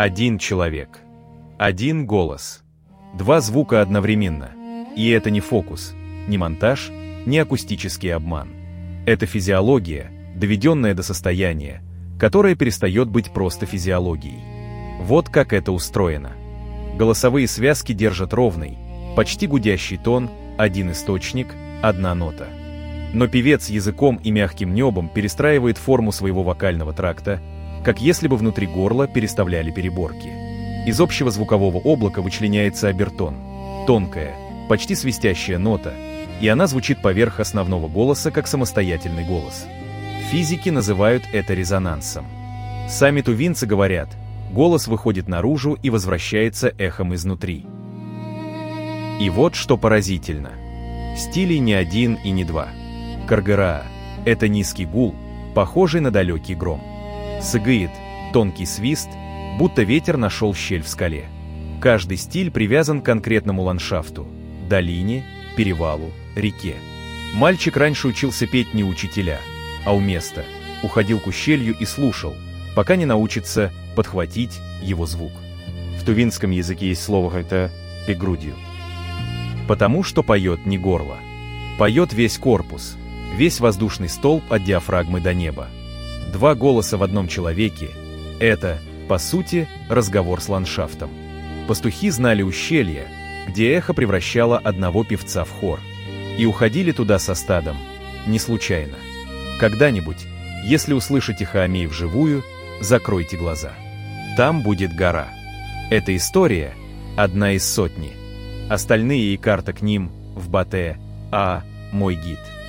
Один человек. Один голос. Два звука одновременно. И это не фокус, не монтаж, не акустический обман. Это физиология, доведенная до состояния, которое перестает быть просто физиологией. Вот как это устроено. Голосовые связки держат ровный, почти гудящий тон, один источник, одна нота. Но певец языком и мягким небом перестраивает форму своего вокального тракта, как если бы внутри горла переставляли переборки. Из общего звукового облака вычленяется обертон, тонкая, почти свистящая нота, и она звучит поверх основного голоса как самостоятельный голос. Физики называют это резонансом. Сами тувинцы говорят, голос выходит наружу и возвращается эхом изнутри. И вот что поразительно. Стилей не один и не два. Каргыраа – это низкий гул, похожий на далекий гром. Сыгыет – тонкий свист, будто ветер нашел щель в скале. Каждый стиль привязан к конкретному ландшафту – долине, перевалу, реке. Мальчик раньше учился петь не у учителя, а у места, уходил к ущелью и слушал, пока не научится подхватить его звук. В тувинском языке есть слово «это» «пе грудью». Потому что поет не горло. Поет весь корпус, весь воздушный столб от диафрагмы до неба. Два голоса в одном человеке – это, по сути, разговор с ландшафтом. Пастухи знали ущелье, где эхо превращало одного певца в хор. И уходили туда со стадом, не случайно. Когда-нибудь, если услышите Хаамей вживую, закройте глаза. Там будет гора. Эта история – одна из сотни. Остальные и карта к ним в Батэ, мой гид.